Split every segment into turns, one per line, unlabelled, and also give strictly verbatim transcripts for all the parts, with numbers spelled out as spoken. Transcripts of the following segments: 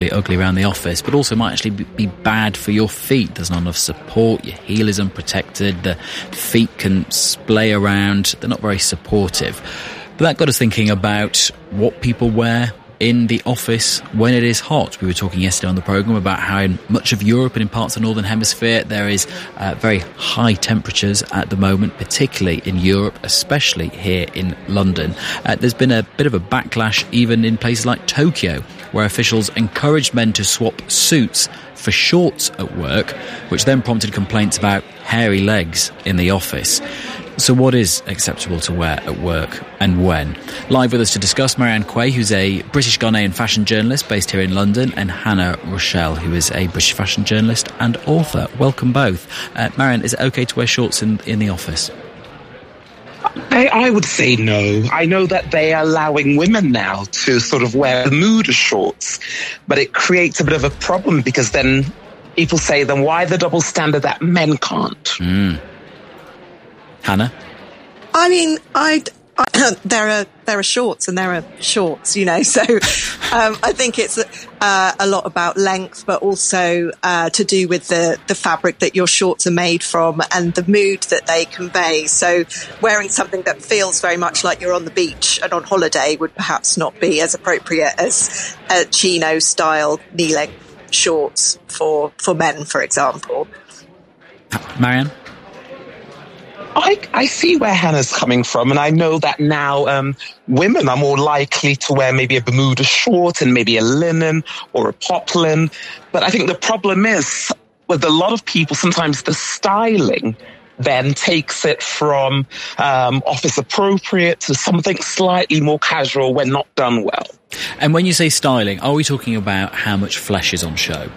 ugly around the office, but also might actually be bad for your feet. There's not enough support, your heel is unprotected, the feet can splay around, they're not very supportive. But that got us thinking about what people wear in the office when it is hot. We were talking yesterday on the programme about how in much of Europe and in parts of the Northern Hemisphere there is uh, very high temperatures at the moment, particularly in Europe, especially here in London. Uh, there's been a bit of a backlash even in places like Tokyo, where officials encouraged men to swap suits for shorts at work, which then prompted complaints about hairy legs in the office. So what is acceptable to wear at work and when? Live with us to discuss, Marianne Quay, who's a British Ghanaian fashion journalist based here in London, and Hannah Rochelle, who is a British fashion journalist and author. Welcome both. Uh, Marianne, is it okay to wear shorts in, in the office?
I, I would say no. I know that they are allowing women now to sort of wear Bermuda shorts, but it creates a bit of a problem because then people say, then why the double standard that men can't?
Mm. Hannah?
I mean, I'd, I, there are there are shorts and there are shorts, you know, so um, I think it's uh, a lot about length, but also uh, to do with the, the fabric that your shorts are made from and the mood that they convey. So wearing something that feels very much like you're on the beach and on holiday would perhaps not be as appropriate as a chino-style knee-length shorts for, for men, for example.
Marianne?
I, I see where Hannah's coming from, and I know that now um, women are more likely to wear maybe a Bermuda short and maybe a linen or a poplin. But I think the problem is with a lot of people, sometimes the styling then takes it from um, office appropriate to something slightly more casual when not done well.
And when you say styling, are we talking about how much flesh is on show?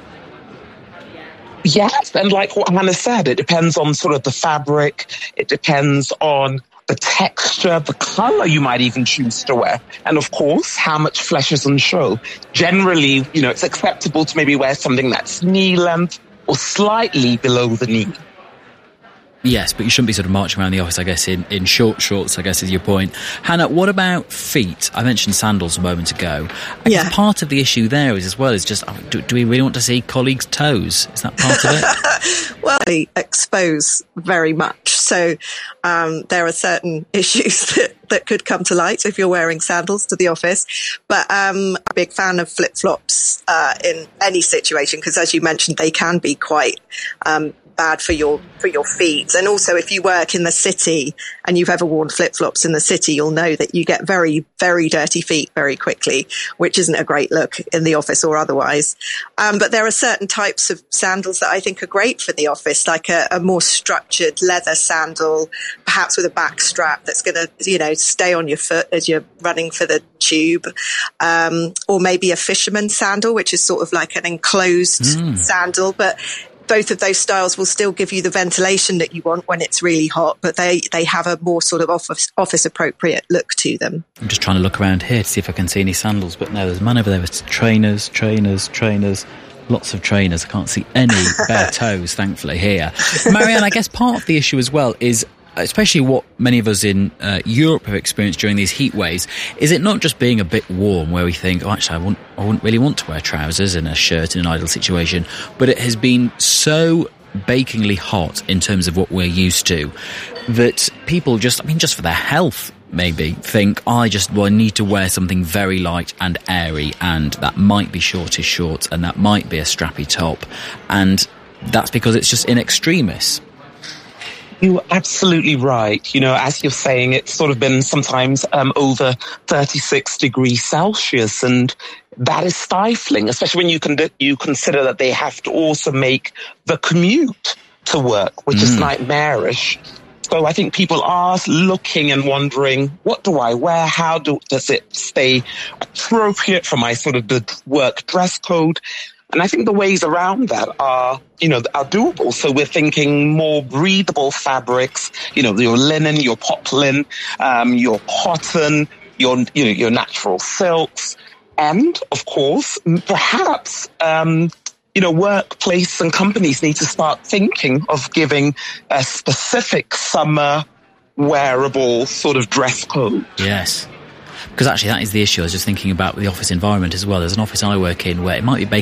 Yes, and like what Hannah said, it depends on sort of the fabric, it depends on the texture, the colour you might even choose to wear, and of course, how much flesh is on show. Generally, you know, it's acceptable to maybe wear something that's knee length or slightly below the knee.
Yes, but you shouldn't be sort of marching around the office, I guess, in, in short shorts, I guess is your point. Hannah, what about feet? I mentioned sandals a moment ago. I
yeah.
guess part of the issue there is as well is just, do, do we really want to see colleagues' toes? Is that part of it?
Well, they expose very much. So um, there are certain issues that, that could come to light if you're wearing sandals to the office. But um, I'm a big fan of flip-flops uh, in any situation, because as you mentioned, they can be quite um bad for your for your feet. And also, if you work in the city and you've ever worn flip-flops in the city, you'll know that you get very, very dirty feet very quickly, which isn't a great look in the office or otherwise. Um, but there are certain types of sandals that I think are great for the office, like a, a more structured leather sandal, perhaps with a back strap that's going to, you know, stay on your foot as you're running for the tube, um, or maybe a fisherman sandal, which is sort of like an enclosed mm. sandal, but both of those styles will still give you the ventilation that you want when it's really hot, but they, they have a more sort of office, office appropriate look to them.
I'm just trying to look around here to see if I can see any sandals, but no, there's a man over there with trainers, trainers, trainers, lots of trainers. I can't see any bare toes, thankfully, here. Marianne, I guess part of the issue as well is, especially what many of us in uh, Europe have experienced during these heat waves, is it not just being a bit warm where we think, oh, actually, I wouldn't, I wouldn't really want to wear trousers and a shirt in an ideal situation, but it has been so bakingly hot in terms of what we're used to that people just, I mean, just for their health, maybe think, oh, I just well, I need to wear something very light and airy, and that might be shortish shorts and that might be a strappy top, and that's because it's just in extremis.
You're absolutely right. You know, as you're saying, it's sort of been sometimes um, over thirty-six degrees Celsius, and that is stifling, especially when you can you consider that they have to also make the commute to work, which mm. is nightmarish. So I think people are looking and wondering, what do I wear? How do, does it stay appropriate for my sort of the work dress code? And I think the ways around that are, you know, are doable. So we're thinking more breathable fabrics, you know, your linen, your poplin, um, your cotton, your, you know, your natural silks. And of course, perhaps, um, you know, workplace and companies need to start thinking of giving a specific summer wearable sort of dress code.
Yes. Because actually that is the issue. I was just thinking about the office environment as well. There's an office I work in where it might be